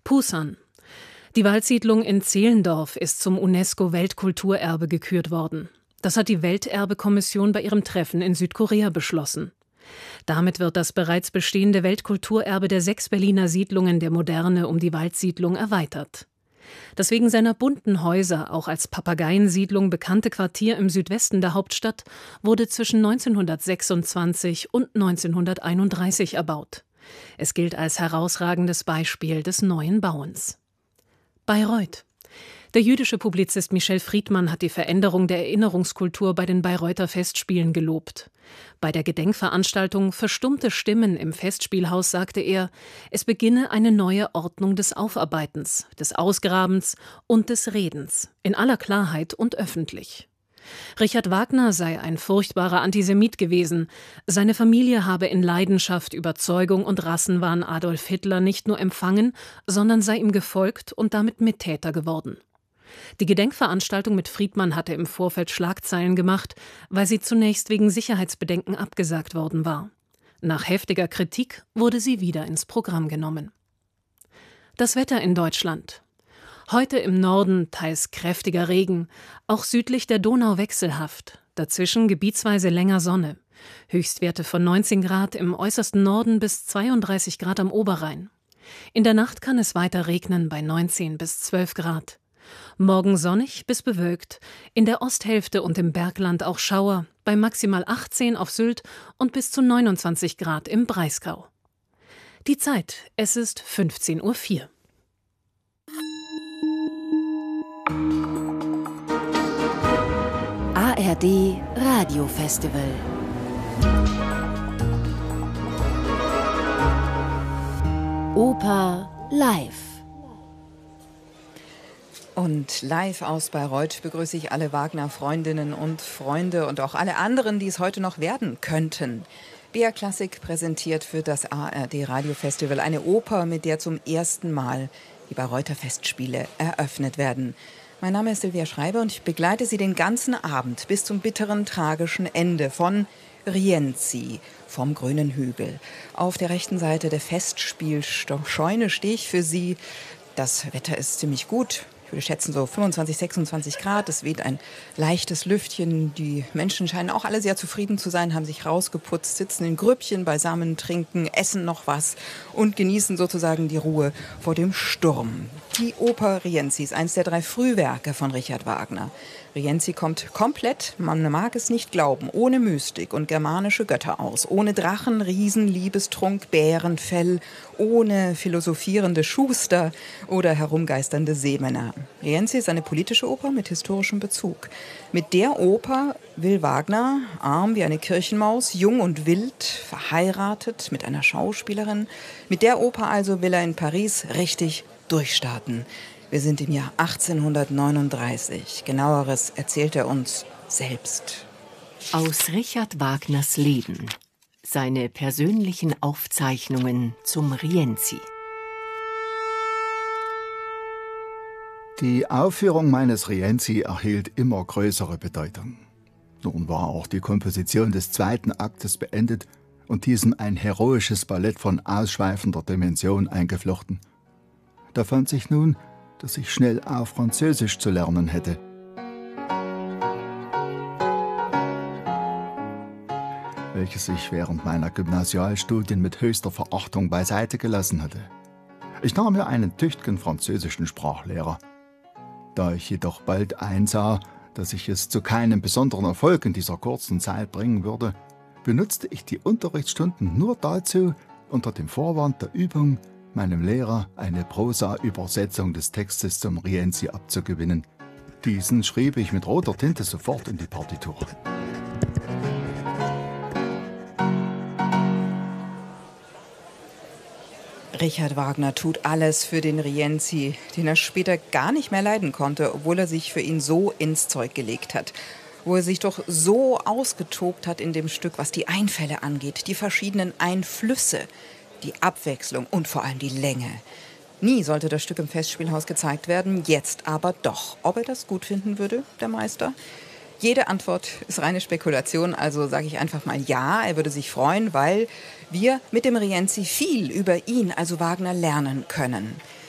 Pusan. Die Waldsiedlung in Zehlendorf ist zum UNESCO-Weltkulturerbe gekürt worden. Das hat die Welterbekommission bei ihrem Treffen in Südkorea beschlossen. Damit wird das bereits bestehende Weltkulturerbe der 6 Berliner Siedlungen der Moderne um die Waldsiedlung erweitert. Das wegen seiner bunten Häuser auch als Papageiensiedlung bekannte Quartier im Südwesten der Hauptstadt wurde zwischen 1926 und 1931 erbaut. Es gilt als herausragendes Beispiel des neuen Bauens. Bayreuth. Der jüdische Publizist Michel Friedmann hat die Veränderung der Erinnerungskultur bei den Bayreuther Festspielen gelobt. Bei der Gedenkveranstaltung Verstummte Stimmen im Festspielhaus sagte er, es beginne eine neue Ordnung des Aufarbeitens, des Ausgrabens und des Redens, in aller Klarheit und öffentlich. Richard Wagner sei ein furchtbarer Antisemit gewesen. Seine Familie habe in Leidenschaft, Überzeugung und Rassenwahn Adolf Hitler nicht nur empfangen, sondern sei ihm gefolgt und damit Mittäter geworden. Die Gedenkveranstaltung mit Friedmann hatte im Vorfeld Schlagzeilen gemacht, weil sie zunächst wegen Sicherheitsbedenken abgesagt worden war. Nach heftiger Kritik wurde sie wieder ins Programm genommen. Das Wetter in Deutschland. Heute im Norden teils kräftiger Regen, auch südlich der Donau wechselhaft, dazwischen gebietsweise länger Sonne. Höchstwerte von 19 Grad im äußersten Norden bis 32 Grad am Oberrhein. In der Nacht kann es weiter regnen bei 19 bis 12 Grad. Morgen sonnig bis bewölkt, in der Osthälfte und im Bergland auch Schauer, bei maximal 18 auf Sylt und bis zu 29 Grad im Breisgau. Die Zeit, es ist 15:04 Uhr. ARD Radiofestival. Oper live. Und live aus Bayreuth begrüße ich alle Wagner-Freundinnen und Freunde und auch alle anderen, die es heute noch werden könnten. BR Klassik präsentiert für das ARD Radiofestival eine Oper, mit der zum ersten Mal die Bayreuther Festspiele eröffnet werden. Mein Name ist Silvia Schreiber und ich begleite Sie den ganzen Abend bis zum bitteren, tragischen Ende von Rienzi vom grünen Hügel. Auf der rechten Seite der Festspielscheune stehe ich für Sie. Das Wetter ist ziemlich gut. Ich würde schätzen so 25, 26 Grad. Es weht ein leichtes Lüftchen. Die Menschen scheinen auch alle sehr zufrieden zu sein, haben sich rausgeputzt, sitzen in Grüppchen beisammen, trinken, essen noch was und genießen sozusagen die Ruhe vor dem Sturm. Die Oper Rienzi ist eines der 3 Frühwerke von Richard Wagner. Rienzi kommt komplett, man mag es nicht glauben, ohne Mystik und germanische Götter aus, ohne Drachen, Riesen, Liebestrunk, Bärenfell, ohne philosophierende Schuster oder herumgeisternde Seemänner. Rienzi ist eine politische Oper mit historischem Bezug. Mit der Oper will Wagner, arm wie eine Kirchenmaus, jung und wild, verheiratet mit einer Schauspielerin, mit der Oper also will er in Paris richtig durchstarten. Wir sind im Jahr 1839. Genaueres erzählt er uns selbst. Aus Richard Wagners Leben. Seine persönlichen Aufzeichnungen zum Rienzi. Die Aufführung meines Rienzi erhielt immer größere Bedeutung. Nun war auch die Komposition des 2. Aktes beendet und diesem ein heroisches Ballett von ausschweifender Dimension eingeflochten. Da fand sich nun, dass ich schnell auch Französisch zu lernen hätte. Welches ich während meiner Gymnasialstudien mit höchster Verachtung beiseite gelassen hatte. Ich nahm mir einen tüchtigen französischen Sprachlehrer. Da ich jedoch bald einsah, dass ich es zu keinem besonderen Erfolg in dieser kurzen Zeit bringen würde, benutzte ich die Unterrichtsstunden nur dazu, unter dem Vorwand der Übung meinem Lehrer eine Prosa-Übersetzung des Textes zum Rienzi abzugewinnen. Diesen schrieb ich mit roter Tinte sofort in die Partitur. Richard Wagner tut alles für den Rienzi, den er später gar nicht mehr leiden konnte, obwohl er sich für ihn so ins Zeug gelegt hat. Wo er sich doch so ausgetobt hat in dem Stück, was die Einfälle angeht, die verschiedenen Einflüsse, die Abwechslung und vor allem die Länge. Nie sollte das Stück im Festspielhaus gezeigt werden, jetzt aber doch. Ob er das gut finden würde, der Meister? Jede Antwort ist reine Spekulation, also sage ich einfach mal ja, er würde sich freuen, weil wir mit dem Rienzi viel über ihn, also Wagner, lernen können.